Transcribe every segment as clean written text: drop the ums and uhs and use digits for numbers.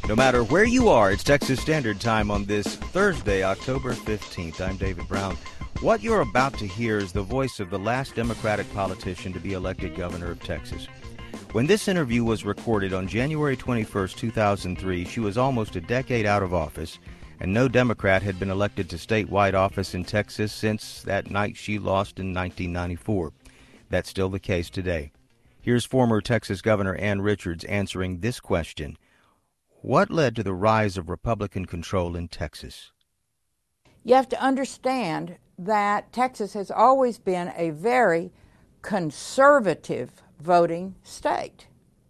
No matter where you are, it's Texas Standard Time on this Thursday, October 15th. I'm David Brown. What you're about to hear is the voice of the last Democratic politician to be elected governor of Texas. When this interview was recorded on January 21st, 2003, she was almost a decade out of office, and no Democrat had been elected to statewide office in Texas since that night she lost in 1994. That's still the case today. Here's former Texas Governor Ann Richards answering this question. What led to the rise of Republican control in Texas? You have to understand that Texas has always been a very conservative voting state.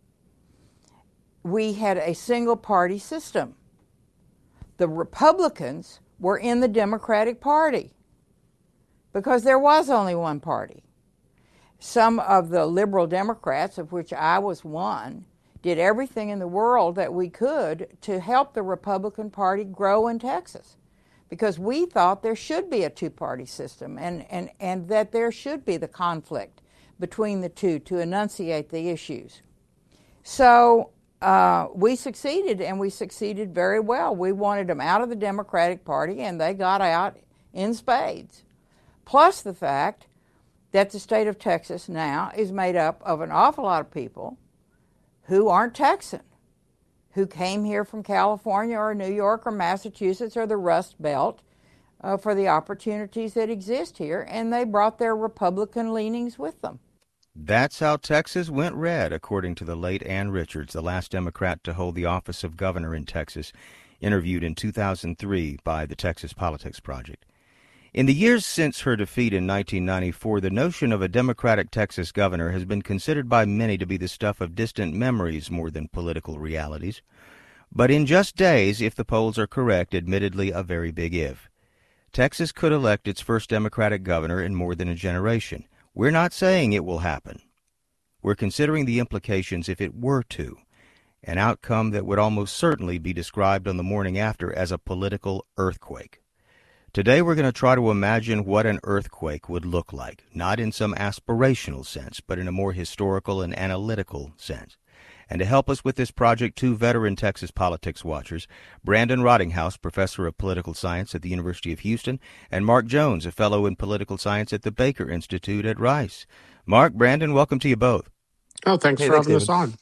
We had a single-party system. The Republicans were in the Democratic Party because there was only one party. Some of the liberal Democrats, of which I was one, did everything in the world that we could to help the Republican Party grow in Texas because we thought there should be a two-party system and that there should be the conflict between the two to enunciate the issues. So we succeeded, and we succeeded very well. We wanted them out of the Democratic Party, and they got out in spades. Plus the fact that the state of Texas now is made up of an awful lot of people who aren't Texan, who came here from California or New York or Massachusetts or the Rust Belt for the opportunities that exist here, and they brought their Republican leanings with them. That's how Texas went red, according to the late Ann Richards, the last Democrat to hold the office of governor in Texas, interviewed in 2003 by the Texas Politics Project. In the years since her defeat in 1994, the notion of a Democratic Texas governor has been considered by many to be the stuff of distant memories more than political realities. But in just days, if the polls are correct, admittedly a very big if, Texas could elect its first Democratic governor in more than a generation. We're not saying it will happen. We're considering the implications if it were to, an outcome that would almost certainly be described on the morning after as a political earthquake. Today we're going to try to imagine what an earthquake would look like, not in some aspirational sense, but in a more historical and analytical sense. And to help us with this project, two veteran Texas politics watchers, Brandon Rottinghaus, professor of political science at the University of Houston, and Mark Jones, a fellow in political science at the Baker Institute at Rice. Mark, Brandon, welcome to you both. Oh, thanks for having us on.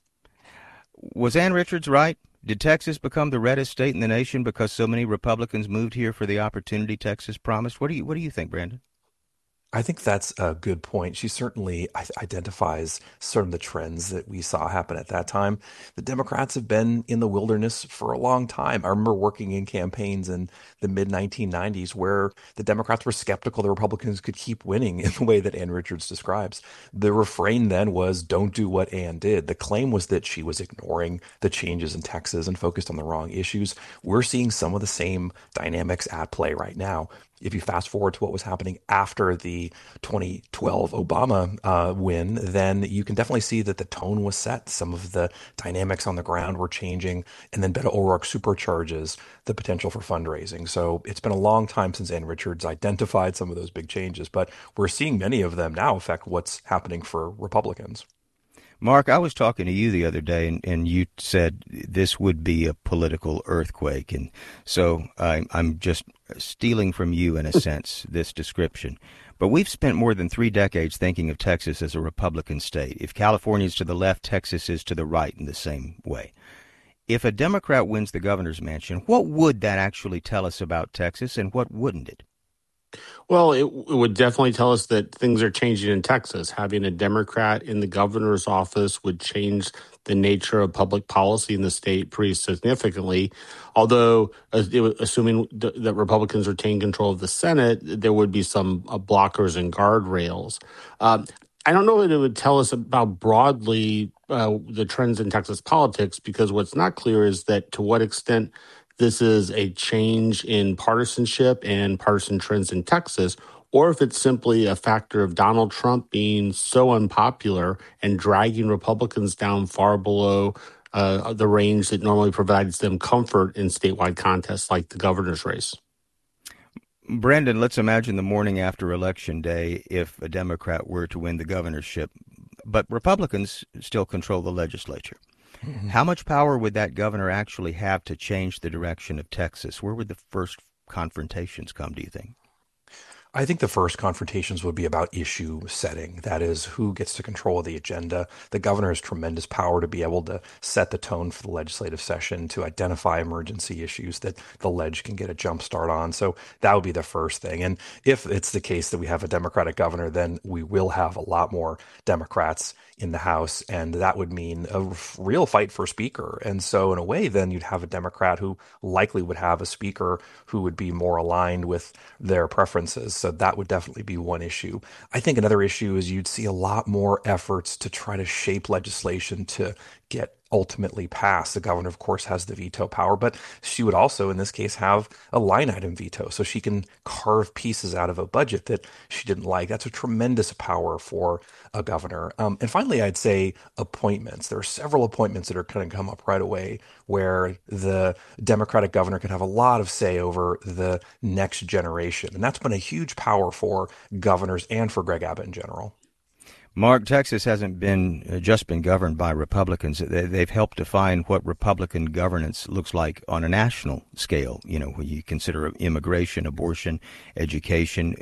Was Ann Richards right? Did Texas become the reddest state in the nation because so many Republicans moved here for the opportunity Texas promised? What do you think, Brandon? I think that's a good point. She certainly identifies some of the trends that we saw happen at that time. The Democrats have been in the wilderness for a long time. I remember working in campaigns in the mid-1990s where the Democrats were skeptical the Republicans could keep winning in the way that Ann Richards describes. The refrain then was, don't do what Ann did. The claim was that she was ignoring the changes in Texas and focused on the wrong issues. We're seeing some of the same dynamics at play right now. If you fast forward to what was happening after the 2012 Obama win, then you can definitely see that the tone was set. Some of the dynamics on the ground were changing, and then Beto O'Rourke supercharges the potential for fundraising. So it's been a long time since Ann Richards identified some of those big changes, but we're seeing many of them now affect what's happening for Republicans. Mark, I was talking to you the other day, and you said this would be a political earthquake. And so I'm just stealing from you, in a sense, this description. But we've spent more than 3 decades thinking of Texas as a Republican state. If California is to the left, Texas is to the right in the same way. If a Democrat wins the governor's mansion, what would that actually tell us about Texas, and what wouldn't it? Well, it would definitely tell us that things are changing in Texas. Having a Democrat in the governor's office would change the nature of public policy in the state pretty significantly. Although, assuming that Republicans retain control of the Senate, there would be some blockers and guardrails. I don't know that it would tell us about broadly the trends in Texas politics, because what's not clear is that to what extent this is a change in partisanship and partisan trends in Texas, or if it's simply a factor of Donald Trump being so unpopular and dragging Republicans down far below the range that normally provides them comfort in statewide contests like the governor's race. Brandon, let's imagine the morning after Election Day if a Democrat were to win the governorship, but Republicans still control the legislature. How much power would that governor actually have to change the direction of Texas? Where would the first confrontations come, do you think? I think the first confrontations would be about issue setting. That is, who gets to control the agenda. The governor has tremendous power to be able to set the tone for the legislative session, to identify emergency issues that the ledge can get a jump start on. So that would be the first thing. And if it's the case that we have a Democratic governor, then we will have a lot more Democrats in the House, and that would mean a real fight for speaker. And so, in a way, then you'd have a Democrat who likely would have a speaker who would be more aligned with their preferences. So that would definitely be one issue. I think another issue is you'd see a lot more efforts to try to shape legislation to get ultimately passed. The governor, of course, has the veto power, but she would also, in this case, have a line item veto. So she can carve pieces out of a budget that she didn't like. That's a tremendous power for a governor. And finally, I'd say appointments. There are several appointments that are going to come up right away where the Democratic governor could have a lot of say over the next generation. And that's been a huge power for governors and for Greg Abbott in general. Mark, Texas hasn't been just been governed by Republicans. They've helped define what Republican governance looks like on a national scale. You know, when you consider immigration, abortion, education,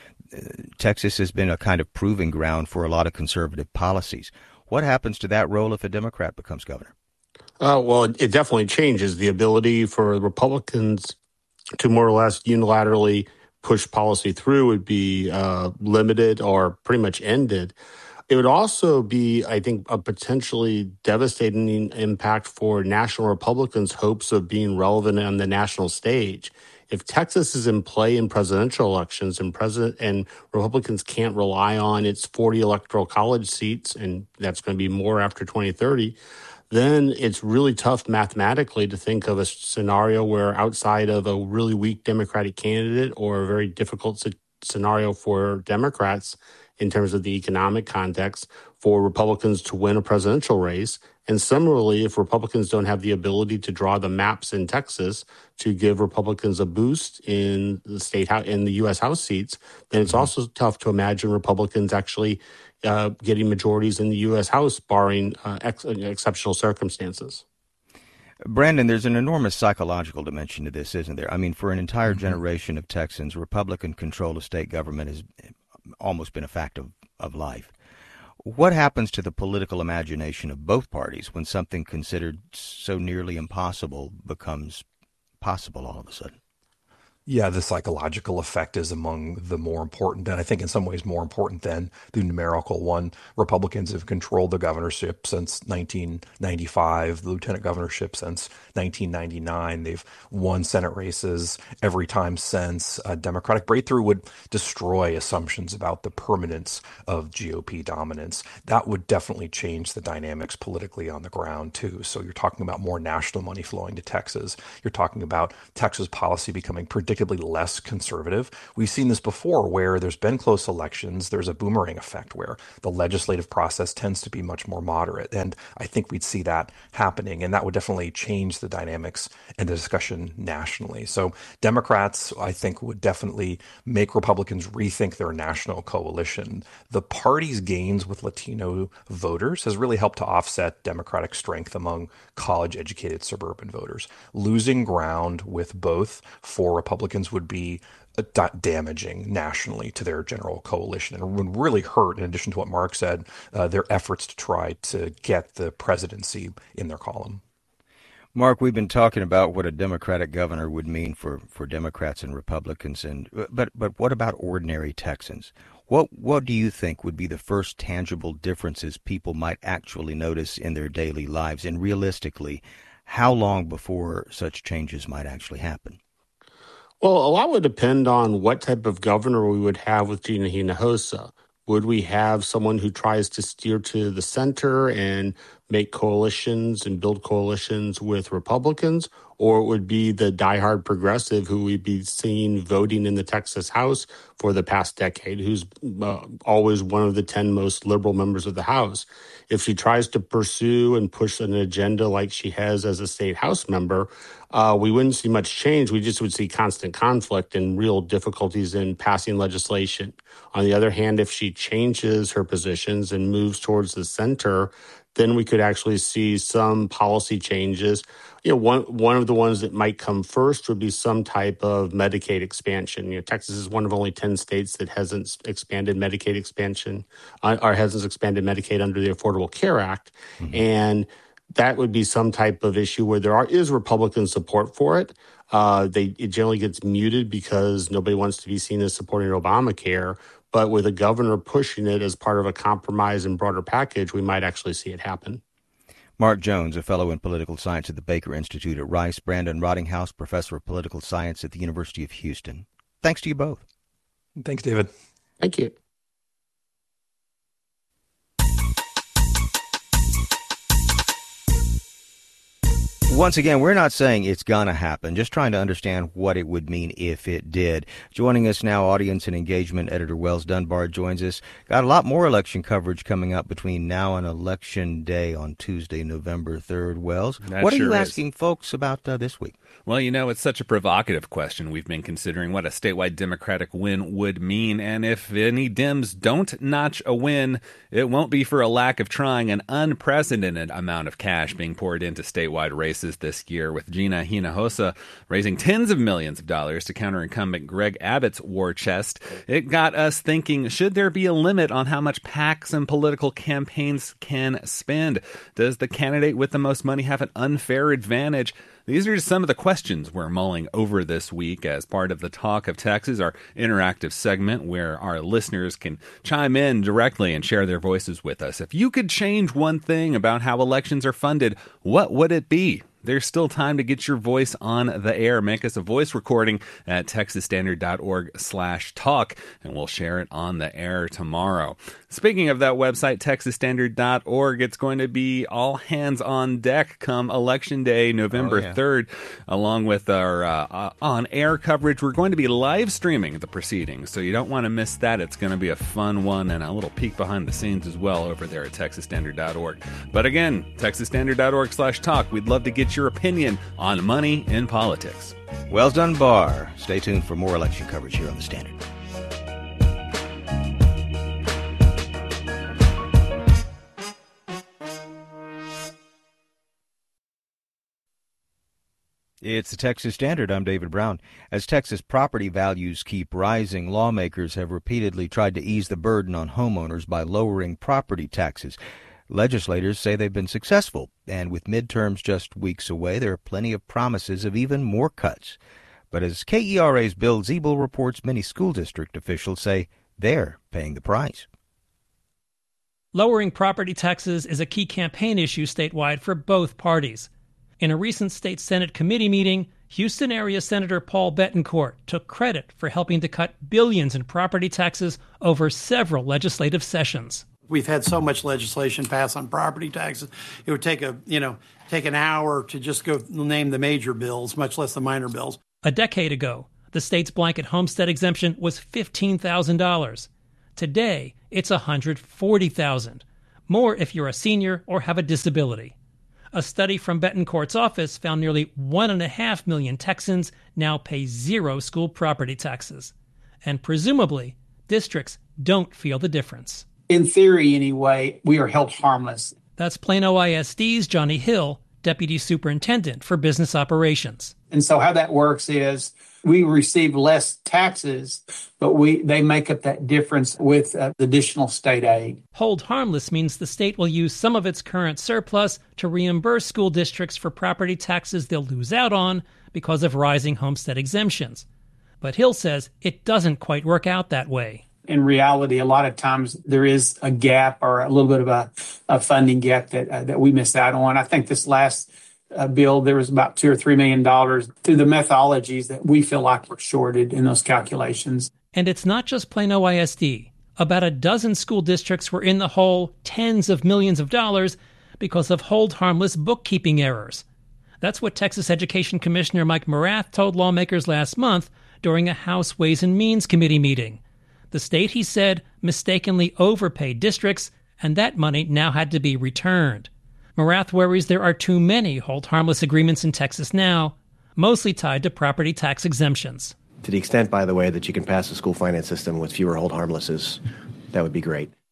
Texas has been a kind of proving ground for a lot of conservative policies. What happens to that role if a Democrat becomes governor? Well, it definitely changes the ability for Republicans to more or less unilaterally push policy through would be limited or pretty much ended. It would also be, I think, a potentially devastating impact for national Republicans' hopes of being relevant on the national stage. If Texas is in play in presidential elections and Republicans can't rely on its 40 electoral college seats, and that's going to be more after 2030, then it's really tough mathematically to think of a scenario where outside of a really weak Democratic candidate or a very difficult scenario for Democrats in terms of the economic context for Republicans to win a presidential race. And similarly, if Republicans don't have the ability to draw the maps in Texas to give Republicans a boost in the state house, in the U.S. House seats, then it's also tough to imagine Republicans actually getting majorities in the U.S. House, barring exceptional circumstances. Brandon, there's an enormous psychological dimension to this, isn't there? I mean, for an entire generation of Texans, Republican control of state government has almost been a fact of life. What happens to the political imagination of both parties when something considered so nearly impossible becomes possible all of a sudden? Yeah, the psychological effect is among the more important, and I think in some ways more important than the numerical one. Republicans have controlled the governorship since 1995, the lieutenant governorship since 1999. They've won Senate races every time since. A Democratic breakthrough would destroy assumptions about the permanence of GOP dominance. That would definitely change the dynamics politically on the ground, too. So you're talking about more national money flowing to Texas. You're talking about Texas policy becoming predictably less conservative. We've seen this before where there's been close elections. There's a boomerang effect where the legislative process tends to be much more moderate. And I think we'd see that happening. And that would definitely change the dynamics and the discussion nationally. So Democrats, I think, would definitely make Republicans rethink their national coalition. The party's gains with Latino voters has really helped to offset Democratic strength among college-educated suburban voters. Losing ground with both for Republicans would be damaging nationally to their general coalition and would really hurt, in addition to what Mark said, their efforts to try to get the presidency in their column. Mark, we've been talking about what a Democratic governor would mean for Democrats and Republicans, but what about ordinary Texans? What do you think would be the first tangible differences people might actually notice in their daily lives? And realistically, how long before such changes might actually happen? Well, a lot would depend on what type of governor we would have with Gina Hinojosa. Would we have someone who tries to steer to the center and make coalitions and build coalitions with Republicans? Or it would be the diehard progressive who we'd be seeing voting in the Texas House for the past decade, who's always one of the 10 most liberal members of the House. If she tries to pursue and push an agenda like she has as a state House member, we wouldn't see much change. We just would see constant conflict and real difficulties in passing legislation. On the other hand, if she changes her positions and moves towards the center, then we could actually see some policy changes. One of the ones that might come first would be some type of Medicaid expansion. Texas is one of only 10 states that hasn't expanded Medicaid expansion or hasn't expanded Medicaid under the Affordable Care Act. Mm-hmm. And that would be some type of issue where there is Republican support for it. It generally gets muted because nobody wants to be seen as supporting Obamacare. But with a governor pushing it as part of a compromise and broader package, we might actually see it happen. Mark Jones, a fellow in political science at the Baker Institute at Rice, Brandon Rottinghouse, professor of political science at the University of Houston. Thanks to you both. Thanks, David. Thank you. Once again, we're not saying it's going to happen, just trying to understand what it would mean if it did. Joining us now, audience and engagement editor Wells Dunbar joins us. Got a lot more election coverage coming up between now and Election Day on Tuesday, November 3rd. Wells, what are you asking folks about this week? Well, it's such a provocative question. We've been considering what a statewide Democratic win would mean, and if any Dems don't notch a win, it won't be for a lack of trying. An unprecedented amount of cash being poured into statewide races this year, with Gina Hinojosa raising tens of millions of dollars to counter incumbent Greg Abbott's war chest. It got us thinking, should there be a limit on how much PACs and political campaigns can spend? Does the candidate with the most money have an unfair advantage? These are just some of the questions we're mulling over this week as part of the Talk of Texas, our interactive segment where our listeners can chime in directly and share their voices with us. If you could change one thing about how elections are funded, what would it be? There's still time to get your voice on the air. Make us a voice recording at texasstandard.org/talk, and we'll share it on the air tomorrow. Speaking of that website, texasstandard.org, it's going to be all hands on deck come Election Day, November 3rd. Along with our on-air coverage, we're going to be live streaming the proceedings, so you don't want to miss that. It's going to be a fun one and a little peek behind the scenes as well over there at texasstandard.org. But again, texasstandard.org/talk. We'd love to get your opinion on money in politics. Wells Dunbar. Stay tuned for more election coverage here on The Standard. It's the Texas Standard. I'm David Brown. As Texas property values keep rising, lawmakers have repeatedly tried to ease the burden on homeowners by lowering property taxes. Legislators say they've been successful, and with midterms just weeks away, there are plenty of promises of even more cuts. But as KERA's Bill Ziebel reports, many school district officials say they're paying the price. Lowering property taxes is a key campaign issue statewide for both parties. In a recent state Senate committee meeting, Houston area Senator Paul Bettencourt took credit for helping to cut billions in property taxes over several legislative sessions. We've had so much legislation pass on property taxes. It would take an hour to just go name the major bills, much less the minor bills. A decade ago, the state's blanket homestead exemption was $15,000. Today, it's $140,000. More if you're a senior or have a disability. A study from Bettencourt's office found nearly 1.5 million Texans now pay zero school property taxes. And presumably, districts don't feel the difference. In theory, anyway, we are held harmless. That's Plano ISD's Johnny Hill, Deputy Superintendent for Business Operations. And so how that works is we receive less taxes, but they make up that difference with additional state aid. Hold harmless means the state will use some of its current surplus to reimburse school districts for property taxes they'll lose out on because of rising homestead exemptions. But Hill says it doesn't quite work out that way. In reality, a lot of times there is a gap or a little bit of a funding gap that we miss out on. I think this last bill, there was about $2 or $3 million through the methodologies that we feel like were shorted in those calculations. And it's not just Plano ISD. About a dozen school districts were in the hole tens of millions of dollars because of hold harmless bookkeeping errors. That's what Texas Education Commissioner Mike Morath told lawmakers last month during a House Ways and Means Committee meeting. The state, he said, mistakenly overpaid districts, and that money now had to be returned. Morath worries there are too many hold harmless agreements in Texas now, mostly tied to property tax exemptions. To the extent, by the way, that you can pass a school finance system with fewer hold harmlesses, that would be great.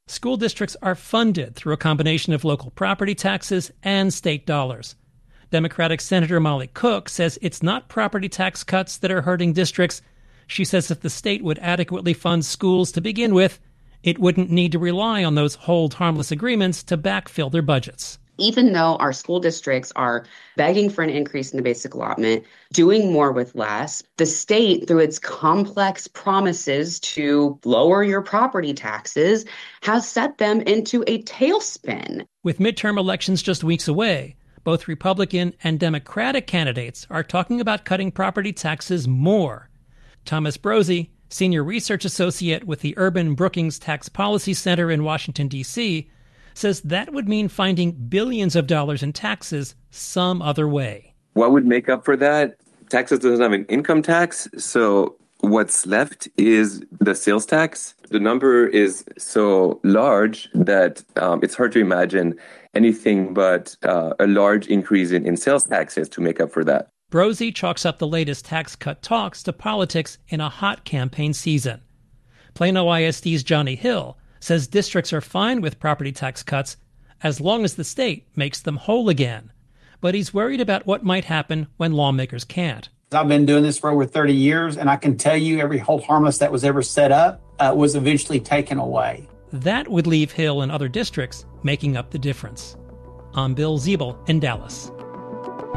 School districts are funded through a combination of local property taxes and state dollars. Democratic Senator Molly Cook says it's not property tax cuts that are hurting districts. She says if the state would adequately fund schools to begin with, it wouldn't need to rely on those hold harmless agreements to backfill their budgets. Even though our school districts are begging for an increase in the basic allotment, doing more with less, the state, through its complex promises to lower your property taxes, has set them into a tailspin. With midterm elections just weeks away, both Republican and Democratic candidates are talking about cutting property taxes more. Thomas Brose, senior research associate with the Urban Brookings Tax Policy Center in Washington, D.C., says that would mean finding billions of dollars in taxes some other way. What would make up for that? Texas doesn't have an income tax, so what's left is the sales tax. The number is so large that it's hard to imagine anything but a large increase in sales taxes to make up for that. Brose chalks up the latest tax cut talks to politics in a hot campaign season. Plano ISD's Johnny Hill says districts are fine with property tax cuts as long as the state makes them whole again. But he's worried about what might happen when lawmakers can't. I've been doing this for over 30 years, and I can tell you every hold harmless that was ever set up was eventually taken away. That would leave Hill and other districts making up the difference. I'm Bill Ziebel in Dallas.